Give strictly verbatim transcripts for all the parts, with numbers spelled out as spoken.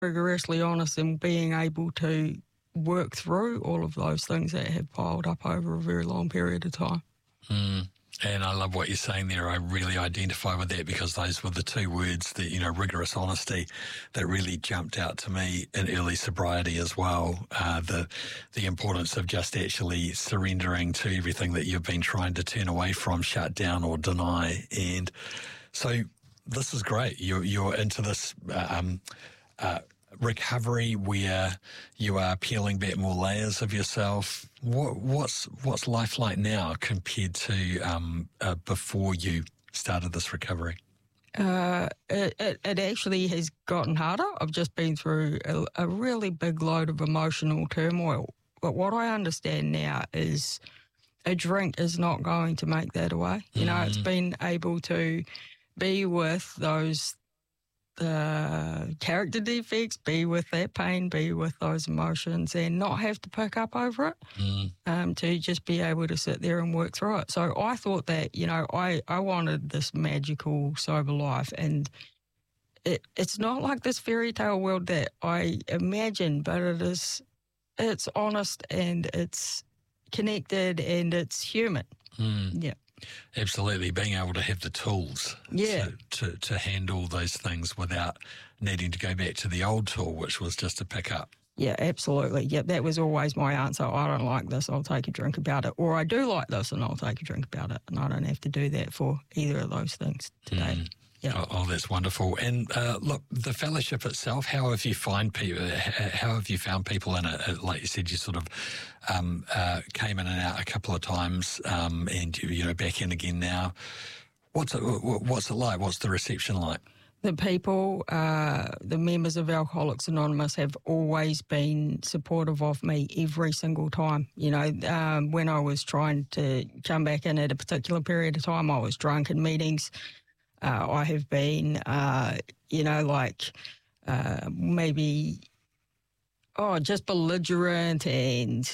rigorously honest and being able to work through all of those things that have piled up over a very long period of time. Mm. And I love what you're saying there. I really identify with that because those were the two words that, you know, rigorous honesty, that really jumped out to me in early sobriety as well. Uh, the the importance of just actually surrendering to everything that you've been trying to turn away from, shut down or deny. And so this is great. You're, you're into this um, uh, recovery where you are peeling back more layers of yourself. What, what's what's life like now compared to um, uh, before you started this recovery? Uh, it, it, it actually has gotten harder. I've just been through a, a really big load of emotional turmoil. But what I understand now is a drink is not going to make that away. You know, mm. it's been able to be with those uh, character defects, be with that pain, be with those emotions and not have to pick up over it, mm. um, to just be able to sit there and work through it. So I thought that, you know, I, I wanted this magical sober life, and it it's not like this fairy tale world that I imagined, but it is, it's honest and it's connected and it's human. Mm. Yeah. Absolutely, being able to have the tools yeah. to, to, to handle those things without needing to go back to the old tool, which was just to pick up. Yeah, absolutely. Yeah, that was always my answer. I don't like this, I'll take a drink about it. Or I do like this and I'll take a drink about it. And I don't have to do that for either of those things today. Mm. Yeah. Oh, oh, that's wonderful. And uh, look, the fellowship itself, how have you find people? How have you found people in it? Like you said, you sort of um, uh, came in and out a couple of times, um, and you, you know, back in again now. What's it? What's it like? What's the reception like? The people, uh, the members of Alcoholics Anonymous have always been supportive of me every single time. You know, um, when I was trying to come back in at a particular period of time, I was drunk in meetings. Uh, I have been, uh, you know, like uh, maybe, oh, just belligerent and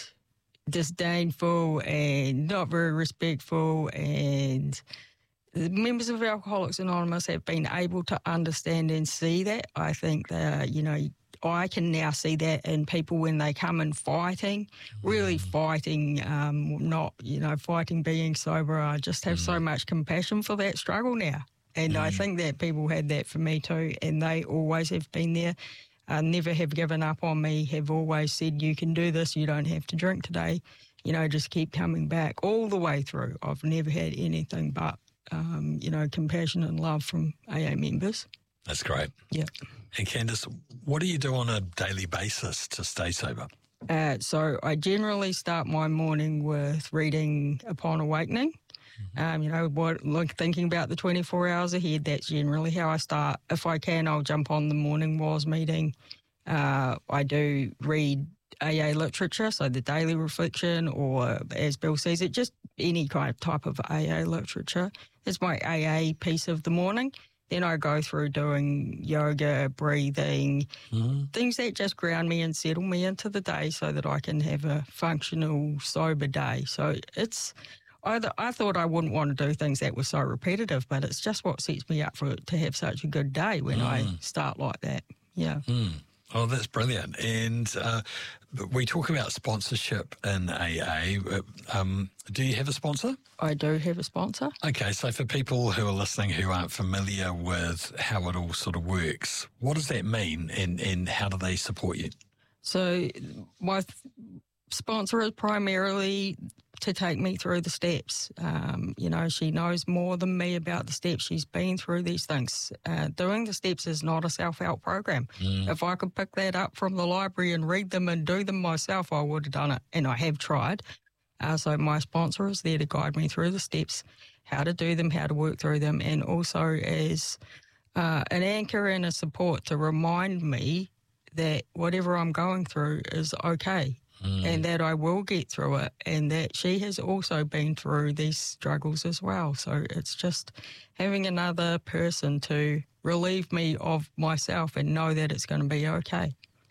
disdainful and not very respectful. And the members of Alcoholics Anonymous have been able to understand and see that. I think that, you know, I can now see that in people when they come in fighting, really fighting, um, not, you know, fighting being sober. I just have mm. so much compassion for that struggle now. And mm. I think that people had that for me too, and they always have been there, uh, never have given up on me, have always said, you can do this, you don't have to drink today, you know, just keep coming back all the way through. I've never had anything but, um, you know, compassion and love from A A members. That's great. Yeah. And Candice, what do you do on a daily basis to stay sober? Uh, so I generally start my morning with reading Upon Awakening. Um, you know, what, like thinking about the twenty-four hours ahead, that's generally how I start. If I can, I'll jump on the morning W A S meeting. Uh, I do read A A literature, so the daily reflection, or as Bill says it, just any kind of type of A A literature. It's my A A piece of the morning. Then I go through doing yoga, breathing, mm-hmm. things that just ground me and settle me into the day so that I can have a functional, sober day. So it's... I, I thought I wouldn't want to do things that were so repetitive, but it's just what sets me up for to have such a good day when mm. I start like that. Yeah. Mm. Oh, that's brilliant. And uh, we talk about sponsorship in A A. Um, do you have a sponsor? I do have a sponsor. Okay, so for people who are listening who aren't familiar with how it all sort of works, what does that mean, and, and how do they support you? So my th- sponsor is primarily to take me through the steps. Um, you know, she knows more than me about the steps. She's been through these things. Uh, doing the steps is not a self-help program. Mm. If I could pick that up from the library and read them and do them myself, I would have done it, and I have tried. Uh, so my sponsor is there to guide me through the steps, how to do them, how to work through them, and also as uh, an anchor and a support to remind me that whatever I'm going through is okay. Mm. And that I will get through it, and that she has also been through these struggles as well. So it's just having another person to relieve me of myself and know that it's going to be okay.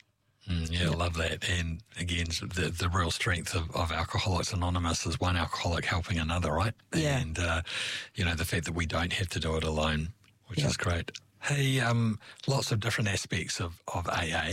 Mm, yeah, yeah, I love that. And again, the the real strength of, of Alcoholics Anonymous is one alcoholic helping another, right? Yeah. And, uh, you know, the fact that we don't have to do it alone, which yep. is great. Hey, um, lots of different aspects of, of A A.